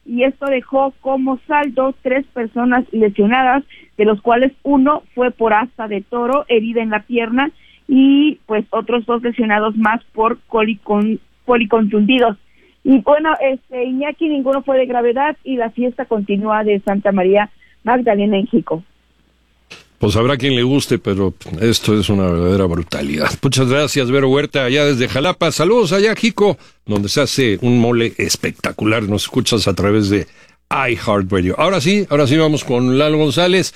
y esto dejó como saldo 3 personas lesionadas, de los cuales uno fue por asta de toro, herida en la pierna, y pues otros 2 lesionados más por policontundidos. Y bueno, Iñaki, ninguno fue de gravedad y la fiesta continúa de Santa María Magdalena en Jico. Pues habrá quien le guste, pero esto es una verdadera brutalidad. Muchas gracias, Vero Huerta, allá desde Jalapa. Saludos allá, Jico, donde se hace un mole espectacular. Nos escuchas a través de iHeartRadio. Ahora sí vamos con Lalo González.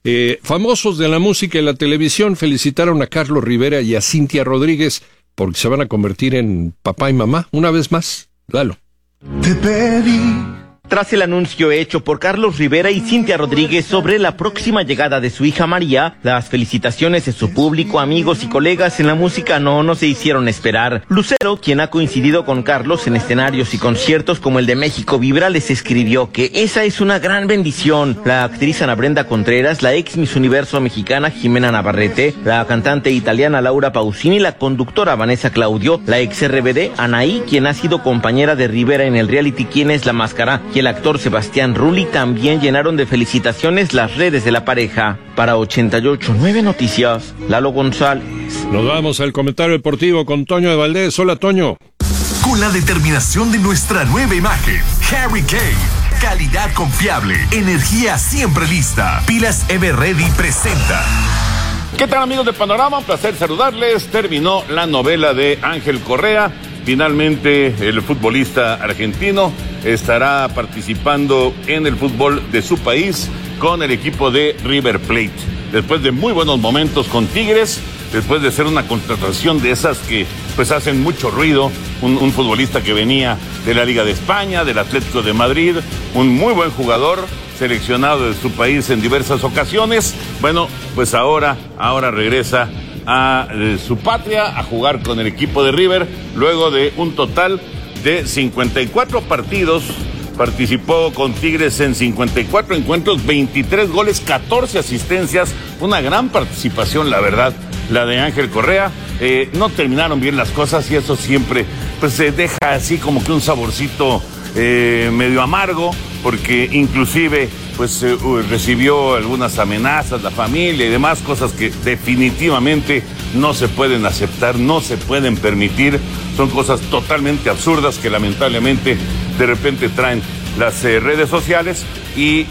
Famosos de la música y la televisión felicitaron a Carlos Rivera y a Cintia Rodríguez porque se van a convertir en papá y mamá una vez más. Lalo. Te pedí. Tras el anuncio hecho por Carlos Rivera y Cintia Rodríguez sobre la próxima llegada de su hija María, las felicitaciones de su público, amigos y colegas en la música no se hicieron esperar. Lucero, quien ha coincidido con Carlos en escenarios y conciertos como el de México Vibra, les escribió que esa es una gran bendición. La actriz Ana Brenda Contreras, la ex Miss Universo mexicana Jimena Navarrete, la cantante italiana Laura Pausini, la conductora Vanessa Claudio, la ex RBD Anaí, quien ha sido compañera de Rivera en el reality ¿Quién es la máscara?, y el actor Sebastián Rulli también llenaron de felicitaciones las redes de la pareja. Para 88.9 Noticias, Lalo González. Nos vamos al comentario deportivo con Toño de Valdés. Hola, Toño. Con la determinación de nuestra nueva imagen, Harry Kane. Calidad confiable, energía siempre lista. Pilas Everready presenta. ¿Qué tal, amigos de Panorama? Un placer saludarles. Terminó la novela de Ángel Correa. Finalmente, el futbolista argentino estará participando en el fútbol de su país con el equipo de River Plate. Después de muy buenos momentos con Tigres, después de ser una contratación de esas que pues hacen mucho ruido, un futbolista que venía de la Liga de España, del Atlético de Madrid, un muy buen jugador, seleccionado de su país en diversas ocasiones. Bueno, pues ahora regresa a su patria a jugar con el equipo de River, luego de un total de 54 partidos. Participó con Tigres en 54 encuentros, 23 goles, 14 asistencias, una gran participación, la verdad, la de Ángel Correa. No terminaron bien las cosas y eso siempre pues se deja así como que un saborcito medio amargo, porque inclusive pues recibió algunas amenazas, la familia y demás, cosas que definitivamente no se pueden aceptar, no se pueden permitir, son cosas totalmente absurdas que lamentablemente de repente traen las redes sociales y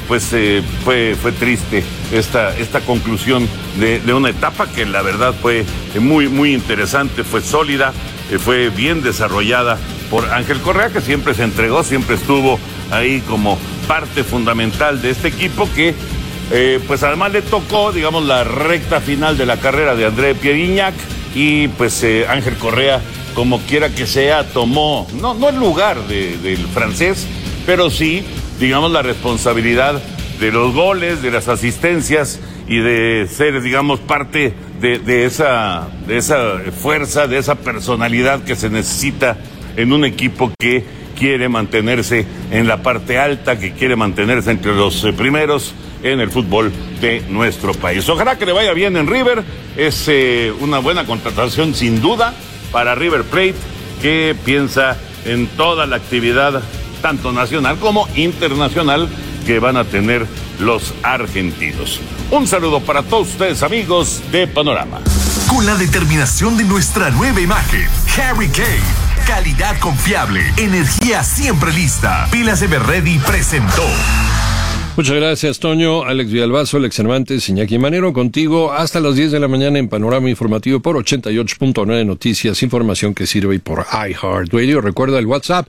fue triste esta conclusión de una etapa que la verdad fue muy interesante, fue sólida, fue bien desarrollada por Ángel Correa, que siempre se entregó, siempre estuvo ahí como parte fundamental de este equipo que pues además le tocó, digamos, la recta final de la carrera de André Pierre Gignac y pues Ángel Correa, como quiera que sea, tomó, no el lugar del francés, pero sí, digamos, la responsabilidad de los goles, de las asistencias y de ser, digamos, parte de esa fuerza, de esa personalidad que se necesita en un equipo que quiere mantenerse en la parte alta, que quiere mantenerse entre los primeros en el fútbol de nuestro país. Ojalá que le vaya bien en River, es una buena contratación sin duda para River Plate, que piensa en toda la actividad, tanto nacional como internacional, que van a tener los argentinos. Un saludo para todos ustedes, amigos de Panorama. Con la determinación de nuestra nueva imagen, Harry Kane. Calidad confiable, energía siempre lista. Pilas Everready presentó. Muchas gracias, Toño. Alex Villalbazo, Alex Cervantes, Iñaki Manero, contigo hasta las 10 de la mañana en Panorama Informativo por 88.9 Noticias, información que sirve y por iHeartRadio. Recuerda el WhatsApp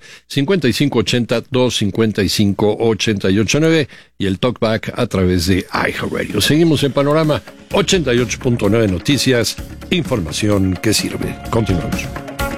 5580-255-889 y el TalkBack a través de iHeartRadio. Seguimos en Panorama 88.9 Noticias, información que sirve. Continuamos.